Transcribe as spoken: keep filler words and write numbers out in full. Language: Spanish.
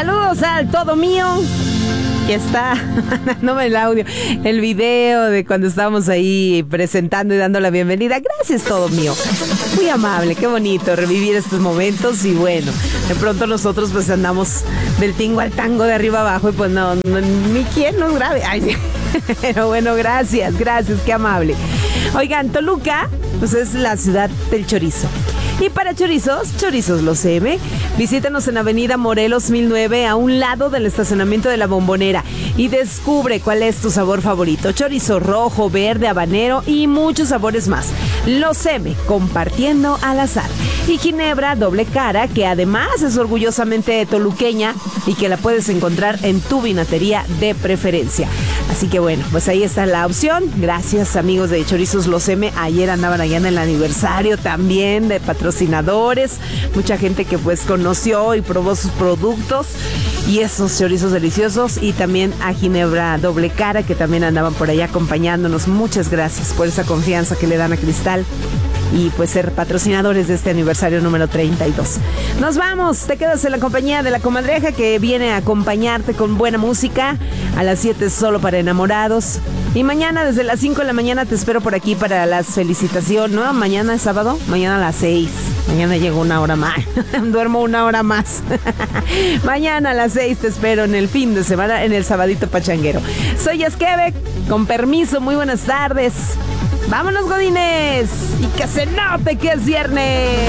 Saludos al todo mío que está mandándome el audio, el video de cuando estábamos ahí presentando y dando la bienvenida. Gracias, todo mío. Muy amable, qué bonito revivir estos momentos. Y bueno, de pronto nosotros pues andamos del tingo al tango, de arriba abajo, y pues no, no ni quien nos grabe. Ay, pero bueno, gracias, gracias, qué amable. Oigan, Toluca pues es la ciudad del chorizo. Y para chorizos, Chorizos Los M. Visítanos en Avenida Morelos mil nueve, a un lado del estacionamiento de La Bombonera, y descubre cuál es tu sabor favorito. Chorizo rojo, verde, habanero y muchos sabores más. Los M, compartiendo al azar. Y Ginebra Doble Cara, que además es orgullosamente toluqueña y que la puedes encontrar en tu vinatería de preferencia. Así que bueno, pues ahí está la opción. Gracias, amigos de Chorizos Los M. Ayer andaban allá en el aniversario también de patrocinadores. Mucha gente que pues conoció y probó sus productos y esos chorizos deliciosos. Y también a Ginebra Doble Cara, que también andaban por allá acompañándonos. Muchas gracias por esa confianza que le dan a Cristal y pues ser patrocinadores de este aniversario número treinta y dos. Nos vamos, te quedas en la compañía de la comadreja, que viene a acompañarte con buena música a las siete, solo para enamorados. Y mañana desde las cinco de la mañana te espero por aquí para las felicitaciones, ¿no? Mañana es sábado, mañana a las seis. Mañana llego una hora más, duermo una hora más. Mañana a las seis te espero en el fin de semana, en el Sabadito Pachanguero. Soy Esqueve, con permiso, muy buenas tardes. ¡Vámonos, godines! ¡Y que se note que es viernes!